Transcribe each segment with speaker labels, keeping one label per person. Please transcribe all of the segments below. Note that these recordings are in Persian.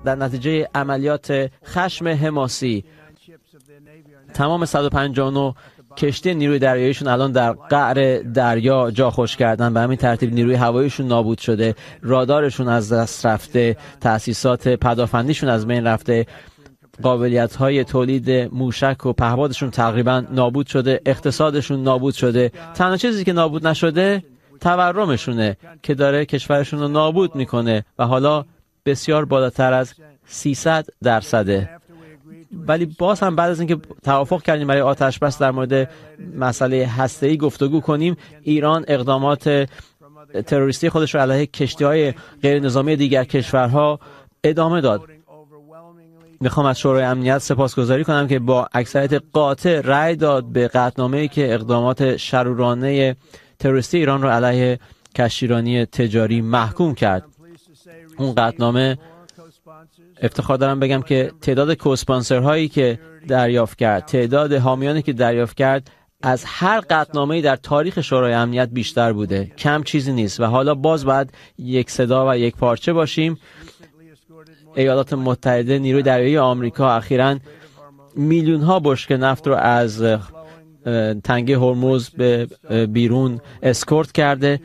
Speaker 1: در نتیجه عملیات خشم حماسی تمام 159 کشتی نیروی دریاییشون الان در قعر دریا جا خوش کردن. به همین ترتیب نیروی هواییشون نابود شده، رادارشون از دست رفته، تأسیسات پدافندیشون از بین رفته، قابلیت‌های تولید موشک و پهپادشون تقریبا نابود شده، اقتصادشون نابود شده. تنها چیزی که نابود نشده تورمشونه که داره کشورشون رو نابود میکنه و حالا بسیار بالاتر از 300%. ولی باز هم بعد از اینکه توافق کردیم برای آتش بس در مورد مسئله هسته‌ای گفتگو کنیم، ایران اقدامات تروریستی خودش رو علیه کشتی‌های غیر نظامی دیگر کشورها ادامه داد. میخوام از شورای امنیت سپاسگزاری کنم که با اکثریت قاطع رأی داد به قطعنامه‌ای که اقدامات شرورانه تروریستی ایران رو علیه کشتیرانی تجاری محکوم کرد. اون قطعنامه افتخار دارم بگم که تعداد کوسپانسرهایی که دریافت کرد، تعداد حامیانی که دریافت کرد از هر قطعنامه‌ای در تاریخ شورای امنیت بیشتر بوده. کم چیزی نیست و حالا باز باید یک صدا و یک پارچه باشیم. ایالات متحده، نیروی دریایی آمریکا اخیراً میلیون‌ها بشکه نفت رو از تنگه هرمز به بیرون اسکورت کرده.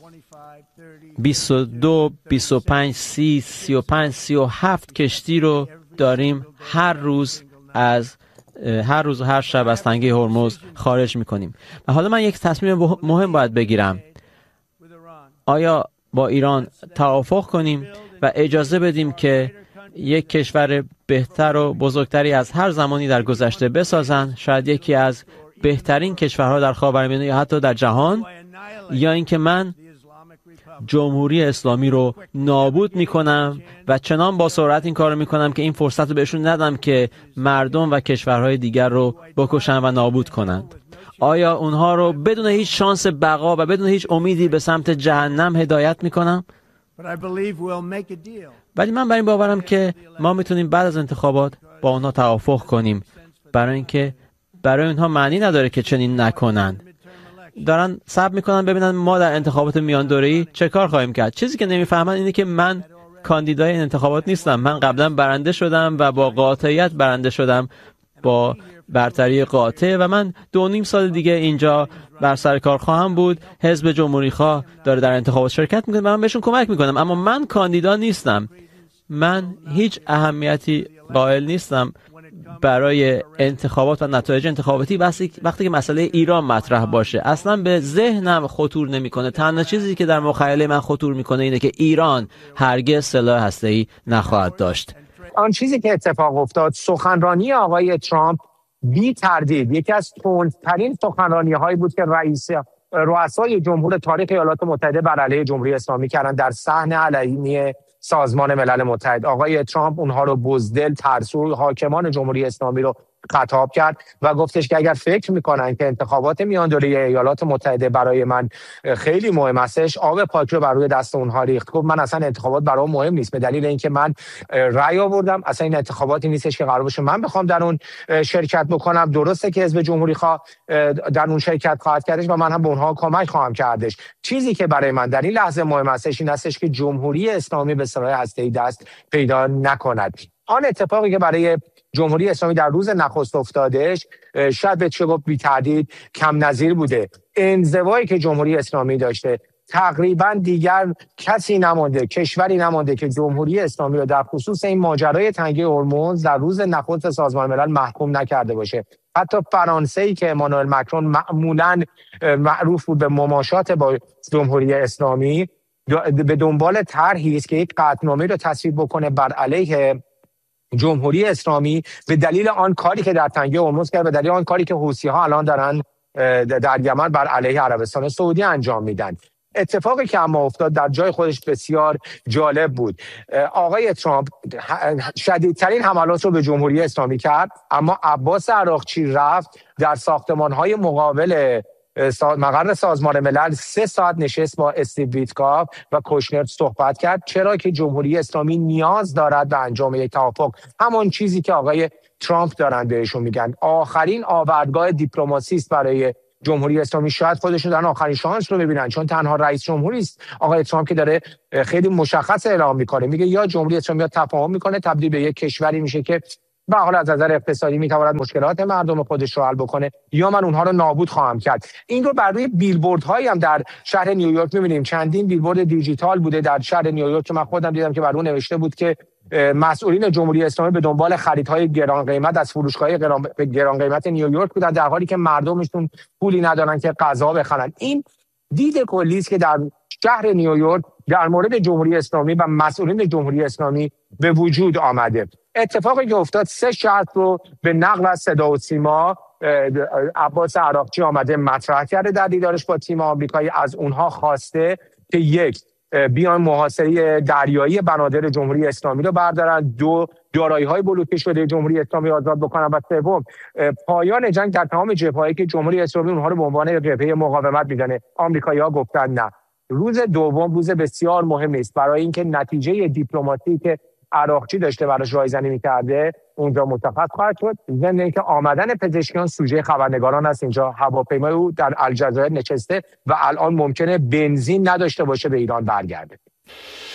Speaker 1: 22 25 30 35 37 کشتی رو داریم هر روز و هر شب از تنگه هرمز خارج میکنیم. و حالا من یک تصمیم مهم باید بگیرم. آیا با ایران توافق کنیم و اجازه بدیم که یک کشور بهتر و بزرگتری از هر زمانی در گذشته بسازن، شاید یکی از بهترین کشورها در خاورمیانه یا حتی در جهان، یا اینکه من جمهوری اسلامی رو نابود میکنم و چنان با سرعت این کار رو میکنم که این فرصت رو بهشون ندم که مردم و کشورهای دیگر رو بکشن و نابود کنند. آیا اونها رو بدون هیچ شانس بقا و بدون هیچ امیدی به سمت جهنم هدایت میکنم؟ ولی من بر این باورم که ما میتونیم بعد از انتخابات با اونها توافق کنیم، برای اینکه برای اونها معنی نداره که چنین نکنن. دارن صبر میکنن ببینن ما در انتخابات میان دوره‌ای چه کار خواهیم کرد. چیزی که نمیفهمن اینه که من کاندیدای این انتخابات نیستم. من قبلا برنده شدم و با قاطعیت برنده شدم، با برتری قاطع، و من 2.5 سال دیگه اینجا بر سر کار خواهم بود. حزب جمهوری خواه داره در انتخابات شرکت میکنه و من بهشون کمک میکنم، اما من کاندیدا نیستم. من هیچ اهمیتی قائل نیستم برای انتخابات و نتایج انتخاباتی وقتی که مسئله ایران مطرح باشه. اصلا به ذهنم خطور نمیکنه. تنها چیزی که در مخیله من خطور میکنه اینه که ایران هرگز سلاح هسته‌ای نخواهد داشت.
Speaker 2: آن چیزی که اتفاق افتاد، سخنرانی آقای ترامپ بی تردید یکی از تندترین سخنرانی‌هایی بود که رؤسای جمهور تاریخ ایالات متحده بر علیه جمهوری اسلامی کردن در صحن علنی سازمان ملل متحد. آقای ترامپ اونها رو بزدل، ترسو، حاکمان جمهوری اسلامی رو خطاب کرد و گفتش که اگر فکر میکنن که انتخابات میان دوره ایالات متحده برای من خیلی مهم هستش، آب پاک رو بر روی دست اونها ریخت. گفت من اصلا انتخابات برام مهم نیست، به دلیل اینکه من رأی آوردم، اصلا این انتخاباتی نیستش که قرار باشه من بخوام در اون شرکت بکنم. درسته که حزب جمهوری خواه در اون شرکت خواهد کردش و من هم به اونها کمک خواهم کردش. چیزی که برای من در این لحظه مهم هستش این هستش که جمهوری اسلامی به سلاح هسته‌ای دست پیدا نکند. آن اتفاقی که برای جمهوری اسلامی در روز نخست افتادش شاید به چه گفت بی تردید کم نظیر بوده. انزوایی که جمهوری اسلامی داشته، تقریبا دیگر کسی نمانده، کشوری نمانده که جمهوری اسلامی رو در خصوص این ماجرای تنگه هرمز در روز نخست سازمان ملل محکوم نکرده باشه. حتی فرانسه‌ای که امانوئل مکرون معمولاً معروف بود به مماشات با جمهوری اسلامی، به دنبال طرحی است که یک قطعنامه رو تصویب بکنه بر علیه جمهوری اسلامی به دلیل آن کاری که در تنگه هرمز کرد، به دلیل آن کاری که حوثی‌ها الان دارن در یمن بر علیه عربستان سعودی انجام میدن. اتفاقی که اما افتاد در جای خودش بسیار جالب بود. آقای ترامپ شدیدترین حملات رو به جمهوری اسلامی کرد، اما عباس عراقچی رفت در ساختمان‌های مقابل مقر سازمان ملل 3 ساعت نشست با استیو ویتکاف و کوشنر صحبت کرد. چرا که جمهوری اسلامی نیاز دارد به انجام یک توافق، همون چیزی که آقای ترامپ دارن بهشون میگن. آخرین آوردگاه دیپلماسی است برای جمهوری اسلامی شاید خودشون در آخرین شانس رو ببینن، چون تنها رئیس جمهوری است آقای ترامپ که داره خیلی مشخص اعلام میکنه، میگه یا جمهوری اسلامی یا تفاهم میکنه تبدیل به یک کشوری میشه که به حال از نظر اقتصادی میتواند مشکلات مردم خودش رو حل بکنه، یا من اونها رو نابود خواهم کرد. این رو بر روی بیلبوردهایی هم در شهر نیویورک میبینیم. چندین بیلبورد دیجیتال بوده در شهر نیویورک که من خودم دیدم که بر اون نوشته بود که مسئولین جمهوری اسلامی به دنبال خریدهای گران قیمت از فروشگاه گران قیمت نیویورک بودن، در حالی که مردمشون پولی ندارن که غذا بخرن. این دید کلی است که در شهر نیویورک در مورد جمهوری اسلامی و مسئولین جمهوری اسلامی به وجود آمده. اتفاقی که افتاد 3 شرط رو به نقل از صدا و سیما عباس عراقچی آمده مطرح کرده در دیدارش با تیم آمریکایی. از اونها خواسته که 1 بیان محاصره دریایی بنادر جمهوری اسلامی رو بردارن، 2 دارایی‌های بلوکه شده جمهوری اسلامی آزاد بکنن و 3 پایان جنگ در تمام جبهه‌هایی که جمهوری اسلامی اونها رو به عنوان جبهه مقاومت می‌دونه. آمریکایی‌ها گفتن نه. روز دوم روز بسیار مهمی است برای اینکه نتیجه دیپلماتیکی که عراقچی داشته براش رایزنی می‌کرده اونجا مشخص خواهد شد. ضمن اینکه آمدن پزشکیان سوژه خبرنگاران است. اینجا هواپیمای او در الجزایر نشسته و الان ممکنه بنزین نداشته باشه به ایران برگرده.